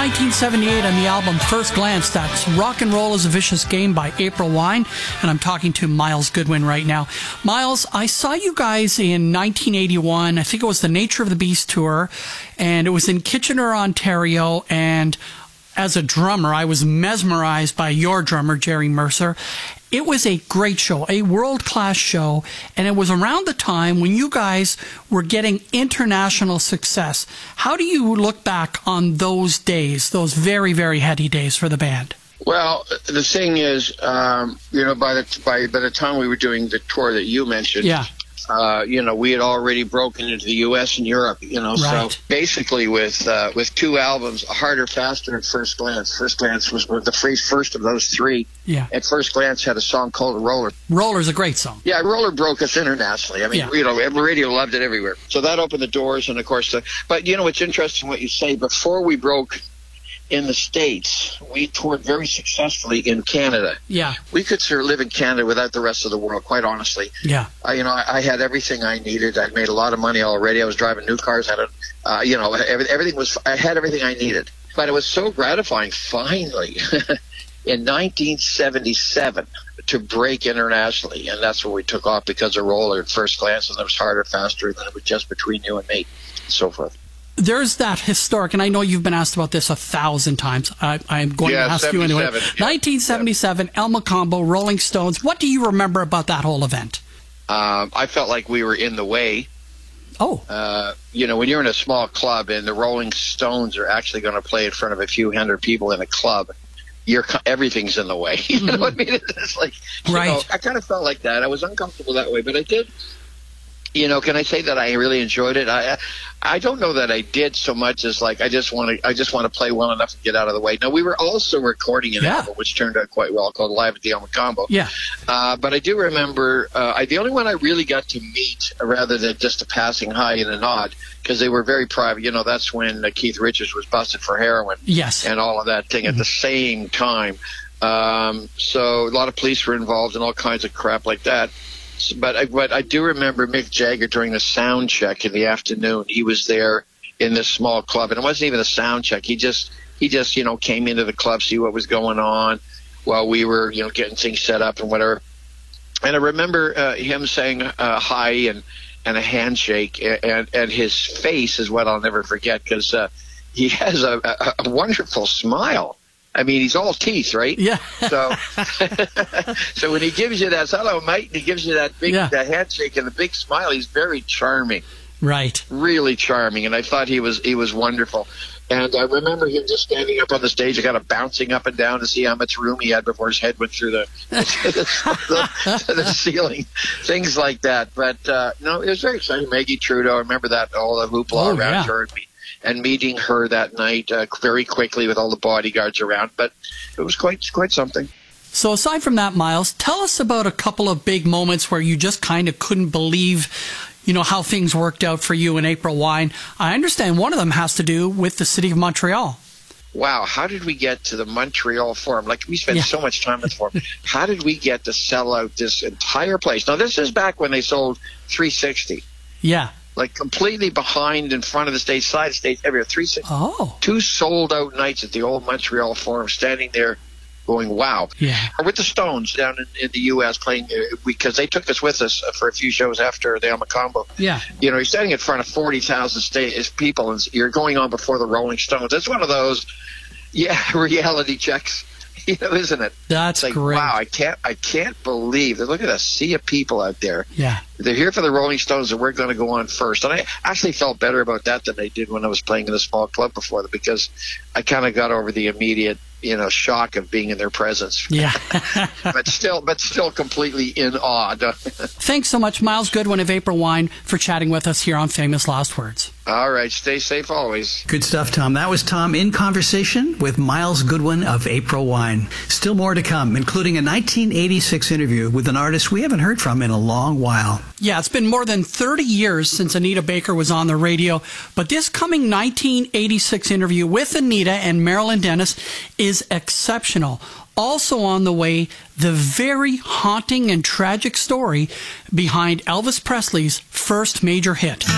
1978 on the album First Glance. That's Rock and Roll is a Vicious Game by April Wine. And I'm talking to Myles Goodwyn right now. Myles, I saw you guys in 1981. I think it was the Nature of the Beast tour. And it was in Kitchener, Ontario. And as a drummer, I was mesmerized by your drummer, Jerry Mercer. It was a great show, a world-class show, and it was around the time when you guys were getting international success. How do you look back on those days, those very, very heady days for the band? Well, the thing is, by the time we were doing the tour that you mentioned, we had already broken into the U.S. and Europe, Right. So basically with two albums, Harder, Faster, and First Glance. First Glance was the first of those three. Yeah. And First Glance had a song called Roller. Roller's a great song. Yeah, Roller broke us internationally. I mean, every radio loved it everywhere. So that opened the doors, and of course, but it's interesting what you say. Before we broke in the States, we toured very successfully in Canada. Yeah. We could sort of live in Canada without the rest of the world, quite honestly. Yeah. I had everything I needed. I'd made a lot of money already. I was driving new cars. I had everything I needed. But it was so gratifying, finally, in 1977, to break internationally. And that's where we took off because of Roller at First Glance, and it was Harder, Faster, and then it was Just Between You and Me, and so forth. There's that historic, and I know you've been asked about this 1,000 times. I'm going to ask you anyway. 1977, El Mocambo, Rolling Stones. What do you remember about that whole event? I felt like we were in the way. Oh. When you're in a small club and the Rolling Stones are actually going to play in front of a few hundred people in a club, everything's in the way. You know what I mean? It's like, right. I kind of felt like that. I was uncomfortable that way, but I did. Can I say that I really enjoyed it? I don't know that I did so much as like I just want to play well enough and get out of the way. Now, we were also recording an album which turned out quite well called Live at the El Mocambo. Yeah. But I do remember the only one I really got to meet rather than just a passing hi and a nod, because they were very private. That's when Keith Richards was busted for heroin. Yes. And all of that thing at the same time. So a lot of police were involved and all kinds of crap like that. But I do remember Mick Jagger during the sound check in the afternoon. He was there in this small club, and it wasn't even a sound check. He just came into the club, see what was going on while we were getting things set up and whatever. And I remember him saying hi and a handshake, and his face is what I'll never forget, because he has a wonderful smile. I mean, he's all teeth, right? Yeah. So when he gives you that, hello, mate, and he gives you that big that handshake and the big smile, he's very charming. Right. Really charming. And I thought he was wonderful. And I remember him just standing up on the stage and kind of bouncing up and down to see how much room he had before his head went through the ceiling, things like that. But, it was very exciting. Maggie Trudeau, I remember that, all the hoopla around her and meeting her that night very quickly with all the bodyguards around. But it was quite something. So aside from that, Myles, tell us about a couple of big moments where you just kind of couldn't believe, how things worked out for you and April Wine. I understand one of them has to do with the city of Montreal. Wow, how did we get to the Montreal Forum? Like, we spent so much time at the Forum. How did we get to sell out this entire place? Now, this is back when they sold 360. Yeah. Like completely behind, in front of the stage, side of the stage, everywhere. 360. Oh. 2 sold-out nights at the old Montreal Forum, standing there going, wow. Yeah. Or with the Stones down in the U.S. playing, because they took us with us for a few shows after the El Mocambo. Yeah. You're standing in front of 40,000 people, and you're going on before the Rolling Stones. It's one of those, reality checks. Isn't it? That's like, great. Wow, I can't believe. Look at that sea of people out there. Yeah. They're here for the Rolling Stones, and we're going to go on first. And I actually felt better about that than I did when I was playing in a small club before, because I kind of got over the immediate, shock of being in their presence. Yeah. but still completely in awe. Thanks so much, Myles Goodwyn of April Wine, for chatting with us here on Famous Last Words. All right. Stay safe always. Good stuff, Tom. That was Tom in conversation with Myles Goodwyn of April Wine. Still more to come, including a 1986 interview with an artist we haven't heard from in a long while. Yeah, it's been more than 30 years since Anita Baker was on the radio, but this coming 1986 interview with Anita and Marilyn Dennis is exceptional. Also on the way, the very haunting and tragic story behind Elvis Presley's first major hit.